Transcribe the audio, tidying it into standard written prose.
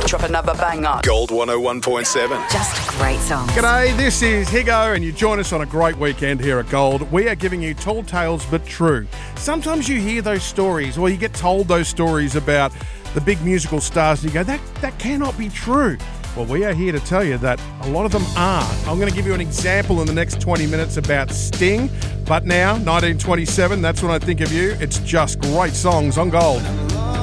drop another banger. Gold 101.7. Just great songs. G'day, this is Higo, and you join us on a great weekend here at Gold. We are giving you tall tales but true. Sometimes you hear those stories, or you get told those stories about the big musical stars, and you go, that cannot be true. Well, we are here to tell you that a lot of them are. I'm going to give you an example in the next 20 minutes about Sting. But now, 1927, that's when I think of you. It's just great songs on Gold.